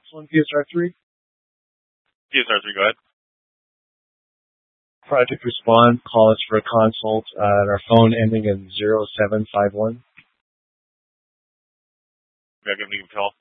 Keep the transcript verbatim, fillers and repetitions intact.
one, P S R three. P S R three, go ahead. Project Respond, call us for a consult uh, at our phone ending in zero seven five one. Yeah, give me a call.